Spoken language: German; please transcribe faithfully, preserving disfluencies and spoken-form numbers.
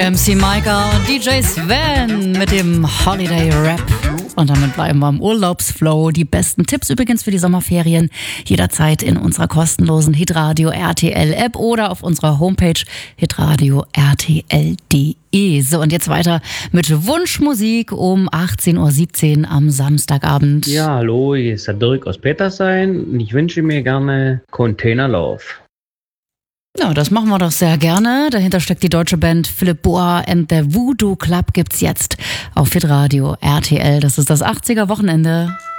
M C Maika und D J Sven mit dem Holiday Rap. Und damit bleiben wir im Urlaubsflow. Die besten Tipps übrigens für die Sommerferien jederzeit in unserer kostenlosen Hitradio R T L App oder auf unserer Homepage hitradio R T L punkt de. So, und jetzt weiter mit Wunschmusik um achtzehn Uhr siebzehn am Samstagabend. Ja, hallo, hier ist der Dirk aus Petersheim und ich wünsche mir gerne Container Love. Ja, das machen wir doch sehr gerne. Dahinter steckt die deutsche Band Philipp Boa and the Voodoo Club. Gibt's jetzt auf Hitradio R T L. Das ist das achtziger Wochenende.